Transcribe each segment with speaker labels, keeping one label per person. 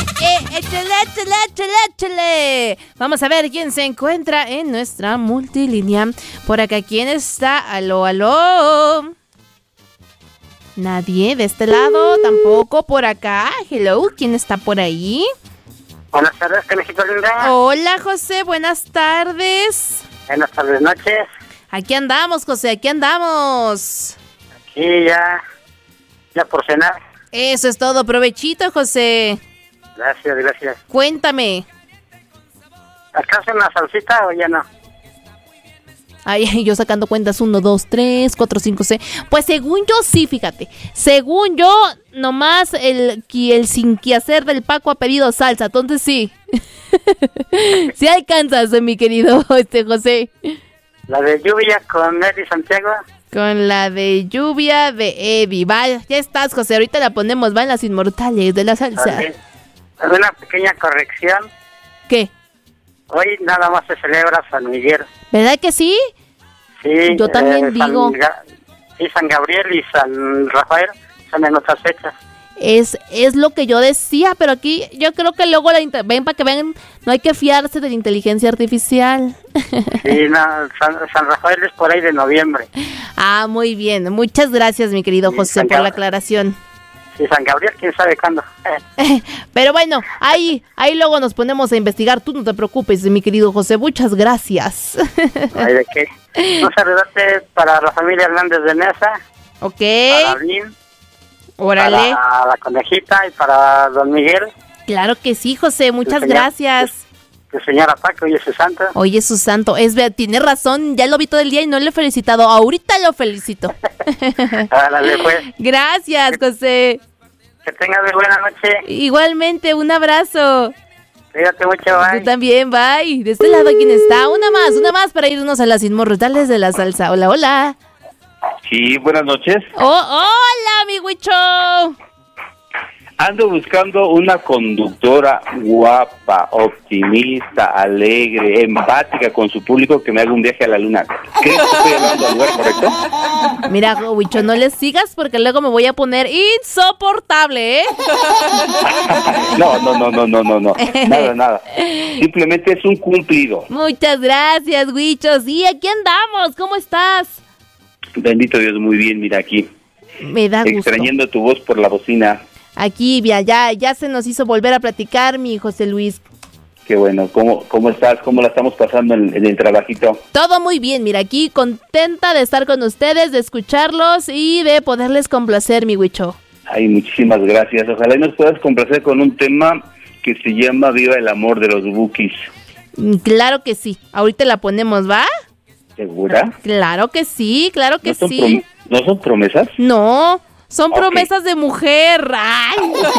Speaker 1: Échale. Vamos a ver quién se encuentra en nuestra multilínea. Por acá, ¿quién está? Aló. Nadie de este lado, tampoco por acá. Hello, ¿quién está por ahí?
Speaker 2: Buenas tardes, Conejito linda.
Speaker 1: Hola, José, buenas tardes.
Speaker 2: Buenas tardes, noches.
Speaker 1: Aquí andamos, José, aquí andamos.
Speaker 2: Aquí ya por cenar.
Speaker 1: Eso es todo, provechito, José.
Speaker 2: Gracias.
Speaker 1: Cuéntame.
Speaker 2: ¿Alcanza una salsita o ya no?
Speaker 1: Ay, yo sacando cuentas, 1, 2, 3, 4, 5, 6. Pues según yo sí, fíjate. Según yo, nomás el sin quehacer del Paco ha pedido salsa, entonces sí. Sí alcanzas, mi querido José.
Speaker 2: La de lluvia con Eddie Santiago.
Speaker 1: Con la de lluvia de Eddie. Vaya, ya estás, José. Ahorita la ponemos, va en las inmortales de la salsa.
Speaker 2: Okay. Una pequeña corrección.
Speaker 1: ¿Qué?
Speaker 2: Hoy nada más se celebra San Miguel.
Speaker 1: ¿Verdad que sí?
Speaker 2: Sí.
Speaker 1: Yo también digo.
Speaker 2: San Gabriel y San Rafael son en otras fechas.
Speaker 1: Es lo que yo decía, pero aquí yo creo que luego ven para que vean, no hay que fiarse de la inteligencia artificial.
Speaker 2: Sí, no, San Rafael es por ahí de noviembre.
Speaker 1: Ah, muy bien. Muchas gracias, mi querido José, por la aclaración.
Speaker 2: Sí, San Gabriel, quién sabe cuándo.
Speaker 1: Pero bueno, ahí luego nos ponemos a investigar. Tú no te preocupes, mi querido José. Muchas gracias.
Speaker 2: Ay, ¿de qué? Un saludote para la familia Hernández de Mesa.
Speaker 1: Ok.
Speaker 2: Para Lynn.
Speaker 1: Órale.
Speaker 2: Para la Conejita y para don Miguel.
Speaker 1: Claro que sí, José. Muchas gracias.
Speaker 2: Tu señora Paco, hoy es su santo.
Speaker 1: Hoy es su santo. Tiene razón. Ya lo vi todo el día y no le he felicitado. Ahorita lo felicito.
Speaker 2: Árale, pues.
Speaker 1: Gracias, José.
Speaker 2: Que tengas de buena noche.
Speaker 1: Igualmente, un abrazo.
Speaker 2: Cuídate mucho, bye.
Speaker 1: Tú también, bye. De este lado, ¿quién está? Una más para irnos a las inmortales de la salsa. Hola.
Speaker 3: Sí, buenas noches.
Speaker 1: Hola, mi Huicho.
Speaker 3: Ando buscando una conductora guapa, optimista, alegre, empática con su público que me haga un viaje a la luna. ¿Crees que estoy hablando al lugar correcto?
Speaker 1: Mira, Huicho, no le sigas porque luego me voy a poner insoportable, ¿eh?
Speaker 3: No. Nada. Simplemente es un cumplido.
Speaker 1: Muchas gracias, Huicho. Sí, aquí andamos. ¿Cómo estás?
Speaker 3: Bendito Dios, muy bien, mira aquí.
Speaker 1: Me da gusto.
Speaker 3: Extrañando tu voz por la bocina.
Speaker 1: Aquí, ya se nos hizo volver a platicar, mi José Luis.
Speaker 3: Qué bueno, ¿cómo estás? ¿Cómo la estamos pasando en el trabajito?
Speaker 1: Todo muy bien, mira, aquí contenta de estar con ustedes, de escucharlos y de poderles complacer, mi Huicho.
Speaker 3: Ay, muchísimas gracias. Ojalá y nos puedas complacer con un tema que se llama Viva el amor de los Bukis.
Speaker 1: Claro que sí, ahorita la ponemos, ¿va?
Speaker 3: ¿Segura?
Speaker 1: Claro que sí.
Speaker 3: ¿No son promesas?
Speaker 1: No, son promesas de mujer. ¡Ay!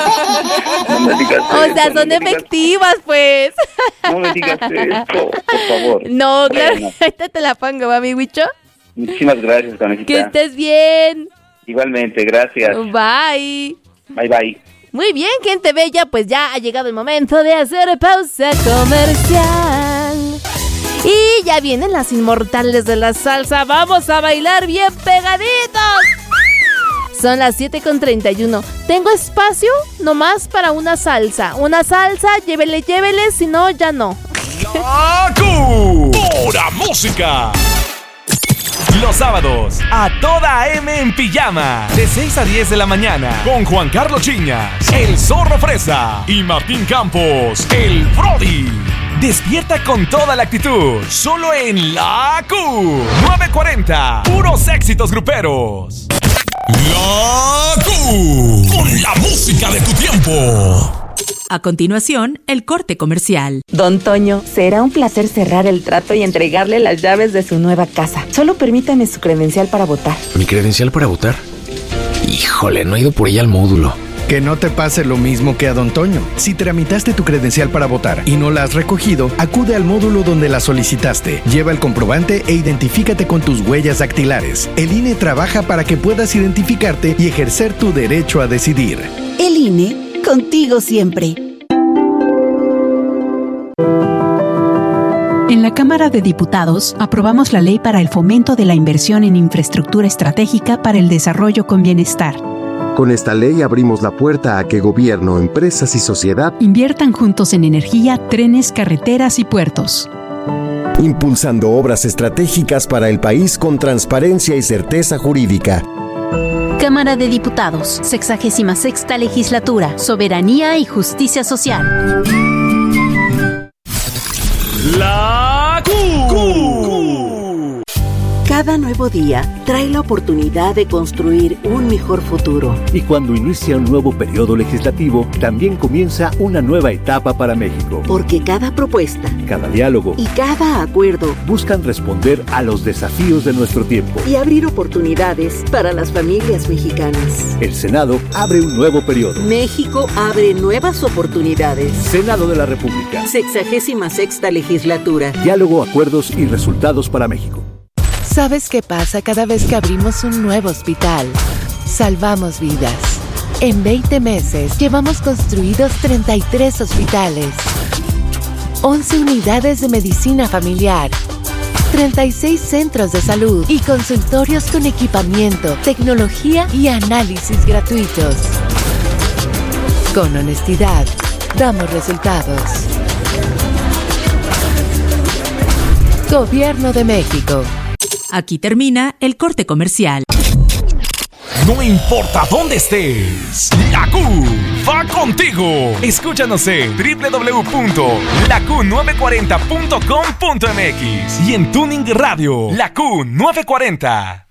Speaker 3: No me digas eso.
Speaker 1: O sea, son efectivas, pues.
Speaker 3: No me digas esto, por favor.
Speaker 1: No, claro, ahorita te la pongo, ¿va, mi Huicho?
Speaker 3: Muchísimas gracias, Conejita.
Speaker 1: Que estés bien.
Speaker 3: Igualmente, gracias.
Speaker 1: Bye.
Speaker 3: Bye.
Speaker 1: Muy bien, gente bella, pues ya ha llegado el momento de hacer pausa comercial. Y ya vienen las inmortales de la salsa. Vamos a bailar bien pegaditos. Son las 7:31. Tengo espacio nomás para una salsa. Una salsa, llévele, si no, ya no.
Speaker 4: ¡Laku! ¡Pura música! Los sábados, a toda M en pijama, de 6 a 10 de la mañana, con Juan Carlos Chiñas, el Zorro Fresa y Martín Campos, el Brody. Despierta con toda la actitud, solo en La Q 940, puros éxitos gruperos. La Q, con la música de tu tiempo.
Speaker 5: A continuación, el corte comercial.
Speaker 6: Don Toño, será un placer cerrar el trato y entregarle las llaves de su nueva casa. Solo permítame su credencial para votar.
Speaker 7: ¿Mi credencial para votar? Híjole, no he ido por ella al módulo.
Speaker 8: Que no te pase lo mismo que a Don Toño. Si tramitaste tu credencial para votar y no la has recogido, acude al módulo donde la solicitaste. Lleva el comprobante e identifícate con tus huellas dactilares. El INE trabaja para que puedas identificarte y ejercer tu derecho a decidir.
Speaker 9: El INE, contigo siempre.
Speaker 5: En la Cámara de Diputados aprobamos la Ley para el Fomento de la Inversión en Infraestructura Estratégica para el Desarrollo con Bienestar,
Speaker 10: Con esta ley abrimos la puerta a que gobierno, empresas y sociedad
Speaker 5: inviertan juntos en energía, trenes, carreteras y puertos.
Speaker 11: Impulsando obras estratégicas para el país con transparencia y certeza jurídica.
Speaker 12: Cámara de Diputados, 66ª Legislatura, Soberanía y Justicia Social.
Speaker 4: La Q.
Speaker 9: Cada nuevo día trae la oportunidad de construir un mejor futuro.
Speaker 13: Y cuando inicia un nuevo periodo legislativo, también comienza una nueva etapa para México.
Speaker 9: Porque cada propuesta,
Speaker 13: cada diálogo
Speaker 9: y cada acuerdo
Speaker 13: buscan responder a los desafíos de nuestro tiempo
Speaker 9: y abrir oportunidades para las familias mexicanas.
Speaker 13: El Senado abre un nuevo periodo.
Speaker 9: México abre nuevas oportunidades.
Speaker 13: Senado de la República.
Speaker 9: 66ª Legislatura.
Speaker 13: Diálogo, acuerdos y resultados para México.
Speaker 14: ¿Sabes qué pasa cada vez que abrimos un nuevo hospital? Salvamos vidas. En 20 meses llevamos construidos 33 hospitales, 11 unidades de medicina familiar, 36 centros de salud y consultorios con equipamiento, tecnología y análisis gratuitos. Con honestidad, damos resultados. Gobierno de México.
Speaker 5: Aquí termina el corte comercial.
Speaker 4: No importa dónde estés, la Q va contigo. Escúchanos en www.laq940.com.mx y en Tuning Radio, la Q940.